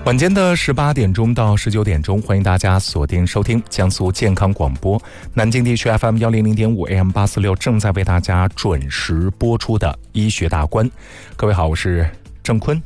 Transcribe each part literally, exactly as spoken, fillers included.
晚间的十八点钟到十九点钟，欢迎大家锁定收听江苏健康广播南京地区 F M 一零零点五 A M 八四六正在为大家准时播出的医学大观。各位好，我是郑坤。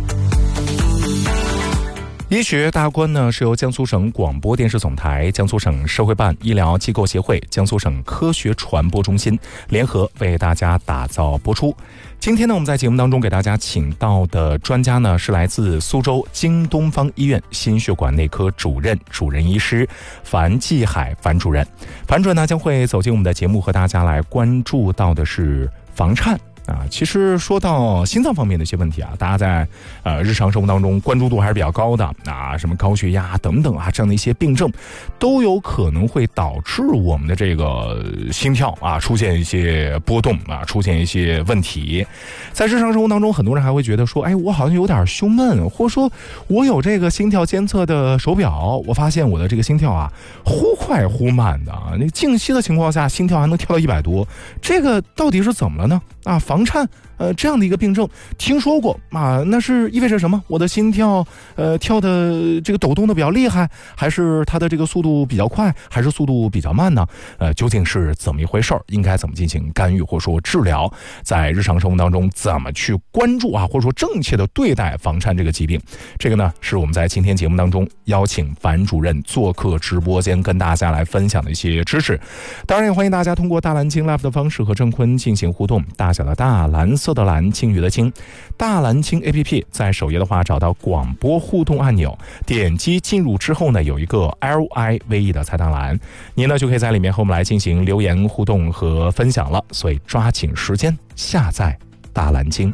医学大观呢是由江苏省广播电视总台、江苏省社会办医疗机构协会、江苏省科学传播中心联合为大家打造播出。今天呢，我们在节目当中给大家请到的专家呢是来自苏州京东方医院心血管内科主任、主任医师樊继海樊主任。樊主任呢将会走进我们的节目，和大家来关注到的是房颤。啊，其实说到心脏方面的一些问题啊，大家在呃日常生活当中关注度还是比较高的啊，什么高血压等等啊，这样的一些病症，都有可能会导致我们的这个心跳啊出现一些波动啊，出现一些问题。在日常生活当中，很多人还会觉得说，哎，我好像有点胸闷，或者说我有这个心跳监测的手表，我发现我的这个心跳啊忽快忽慢的，那静息的情况下心跳还能跳到一百多，这个到底是怎么了呢？啊，房颤，呃，这样的一个病症，听说过啊？那是意味着什么？我的心跳，呃，跳的这个抖动的比较厉害，还是它的这个速度比较快，还是速度比较慢呢？呃，究竟是怎么一回事儿？应该怎么进行干预或者说治疗？在日常生活当中怎么去关注啊，或者说正确的对待房颤这个疾病？这个呢，是我们在今天节目当中邀请樊主任做客直播间，跟大家来分享的一些知识。当然，也欢迎大家通过大蓝鲸 Live 的方式和郑坤进行互动。大小的大，蓝色的蓝，鲸鱼的鲸，大蓝鲸 A P P 在首页的话找到广播互动按钮，点击进入之后呢，有一个 L I V E 的菜单栏，您呢就可以在里面和我们来进行留言互动和分享了。所以抓紧时间下载大蓝鲸。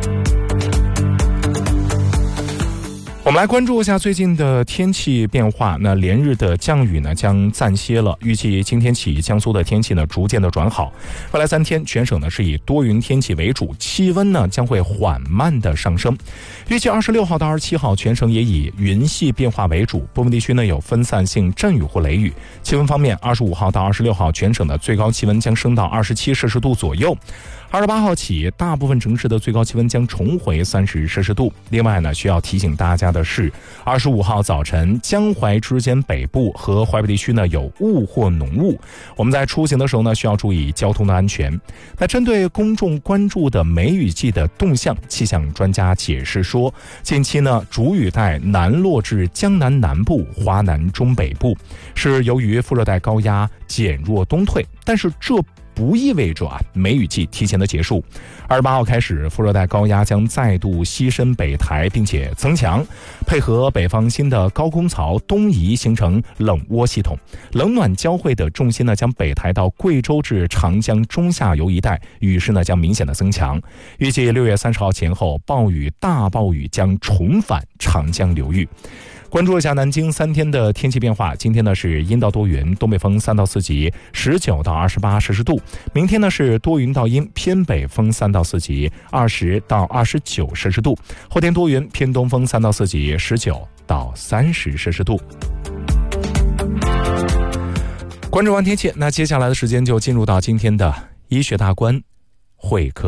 我们来关注一下最近的天气变化。那连日的降雨呢将暂歇了，预计今天起江苏的天气呢逐渐的转好。未来三天全省呢是以多云天气为主，气温呢将会缓慢的上升。预计二十六号到二十七号全省也以云系变化为主，部分地区呢有分散性阵雨或雷雨。气温方面，二十五号到二十六号全省的最高气温将升到二十七摄氏度左右。二十八号起，大部分城市的最高气温将重回三十摄氏度。另外呢，需要提醒大家的是，二十五号早晨，江淮之间北部和淮北地区呢有雾或浓雾，我们在出行的时候呢需要注意交通的安全。那针对公众关注的梅雨季的动向，气象专家解释说，近期呢主雨带南落至江南南部、华南中北部，是由于副热带高压减弱东退，但是这不意味着啊梅雨季提前的结束。二十八号开始，副热带高压将再度西伸北台，并且增强，配合北方新的高空槽东移，形成冷涡系统，冷暖交汇的重心呢将北抬到贵州至长江中下游一带，雨势呢将明显的增强。预计六月三十号前后，暴雨大暴雨将重返长江流域。关注一下南京三天的天气变化。今天呢是阴到多云，东北风三到四级，十九到二十八摄氏度。明天呢是多云到阴，偏北风三到四级，二十到二十九摄氏度。后天多云，偏东风三到四级，十九到三十摄氏度。关注完天气，那接下来的时间就进入到今天的医学大观会客。